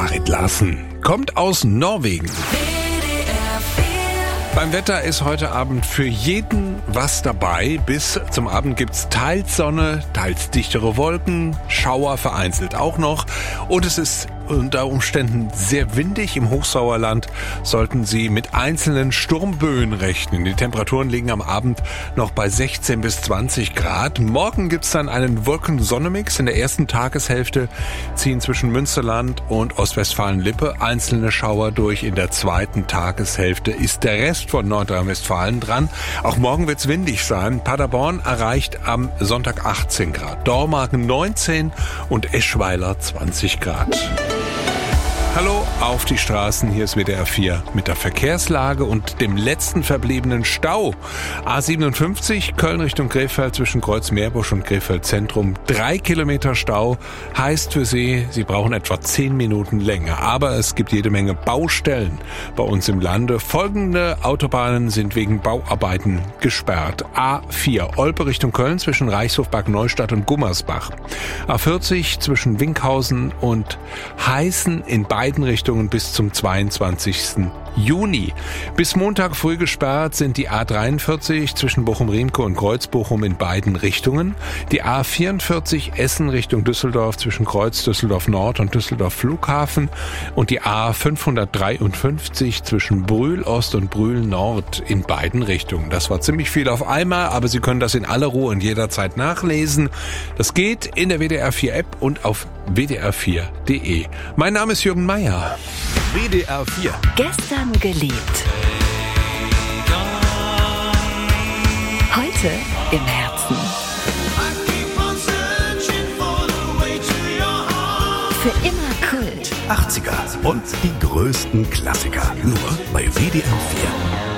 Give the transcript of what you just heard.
Marit Larsen kommt aus Norwegen. Beim Wetter ist heute Abend für jeden was dabei. Bis zum Abend gibt's teils Sonne, teils dichtere Wolken, Schauer vereinzelt auch noch. Und es ist unter Umständen sehr windig. Im Hochsauerland sollten Sie mit einzelnen Sturmböen rechnen. Die Temperaturen liegen am Abend noch bei 16 bis 20 Grad. Morgen gibt's dann einen Wolken-Sonne-Mix. In der ersten Tageshälfte ziehen zwischen Münsterland und Ostwestfalen-Lippe einzelne Schauer durch. In der zweiten Tageshälfte ist der Rest von Nordrhein-Westfalen dran. Auch morgen wird's windig sein. Paderborn erreicht am Sonntag 18 Grad, Dormagen 19 und Eschweiler 20 Grad. Hallo auf die Straßen, hier ist WDR 4 mit der Verkehrslage und dem letzten verbliebenen Stau. A57 Köln Richtung Krefeld zwischen Kreuz-Meerbusch und Krefeld Zentrum. 3 Kilometer Stau heißt für Sie, Sie brauchen etwa 10 Minuten länger. Aber es gibt jede Menge Baustellen bei uns im Lande. Folgende Autobahnen sind wegen Bauarbeiten gesperrt. A4 Olpe Richtung Köln zwischen Reichshof, Bad Neustadt und Gummersbach. A40 zwischen Winkhausen und Heißen in beiden Richtungen bis zum 22. Juni. Bis Montag früh gesperrt sind die A43 zwischen Bochum-Riemke und Kreuz-Bochum in beiden Richtungen, die A44 Essen Richtung Düsseldorf zwischen Kreuz Düsseldorf Nord und Düsseldorf Flughafen und die A553 zwischen Brühl Ost und Brühl Nord in beiden Richtungen. Das war ziemlich viel auf einmal, aber Sie können das in aller Ruhe und jederzeit nachlesen. Das geht in der WDR 4 App und auf wdr4.de. Mein Name ist Jürgen Meier. WDR 4. Gestern geliebt. Heute im Herzen. Für immer Kult. 80er und die größten Klassiker. Nur bei WDR 4.